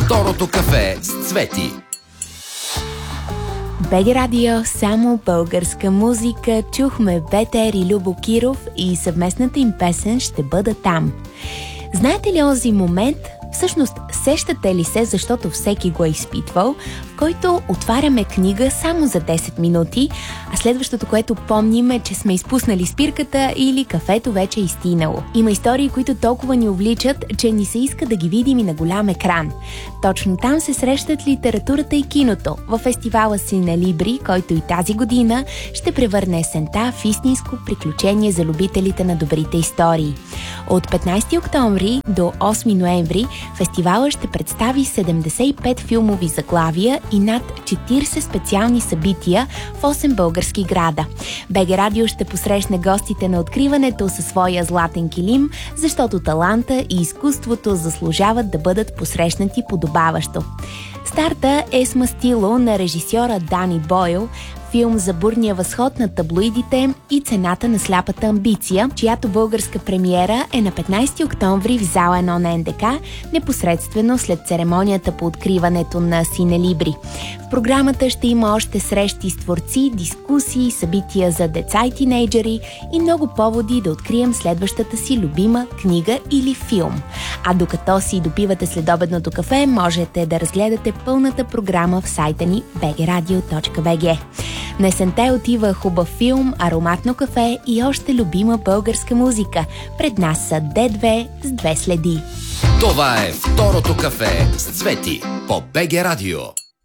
Второто кафе с Цвети. БГ Радио, само българска музика. Чухме Ветер и Любо Киров и съвместната им песен "Ще бъда там". Знаете ли онзи момент, всъщност сещате ли се, защото всеки го е изпитвал, в който отваряме книга само за 10 минути, а следващото, което помним е, че сме изпуснали спирката или кафето вече е изтинало. Има истории, които толкова ни увличат, че ни се иска да ги видим и на голям екран. Точно там се срещат литературата и киното, във фестивала Синелибри, който и тази година ще превърне есента в истинско приключение за любителите на добрите истории. От 15 октомври до 8 ноември фестивала ще представи 75 филмови заглавия и над 40 специални събития в 8 български града. БГ Радио ще посрещне гостите на откриването със своя златен килим, защото таланта и изкуството заслужават да бъдат посрещнати подобаващо. Старта е смастило на режисьора Дани Бойл, филм за бурния възход на таблоидите и цената на сляпата амбиция, чиято българска премиера е на 15 октомври в зала 1 на НДК, непосредствено след церемонията по откриването на Синелибри. В програмата ще има още срещи с творци, дискусии, събития за деца и тинейджери и много поводи да открием следващата си любима книга или филм. А докато си допивате следобедното кафе, можете да разгледате пълната програма в сайта ни bgradio.bg. На есента отива хубав филм, ароматно кафе и още любима българска музика. Пред нас са Д2 с 2 следи. Това е Второто кафе с Цвети по БГ Радио.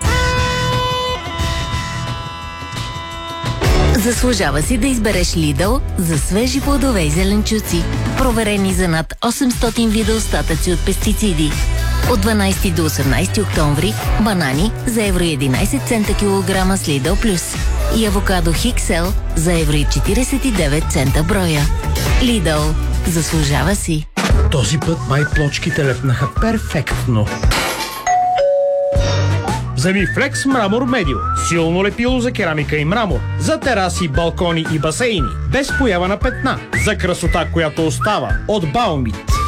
Заслужава си да избереш Lidl за свежи плодове и зеленчуци, проверени за над 800 вида остатъци от пестициди. От 12 до 18 октомври банани за евро 11 цента килограма с Lidl Plus и авокадо Хиксел за евро 49 цента броя. Lidl. Заслужава си. Този път май плочките лепнаха перфектно. Вземи Flex Мрамор Медио. Силно лепило за керамика и мрамор. За тераси, балкони и басейни. Без поява на петна. За красота, която остава. От Баумит.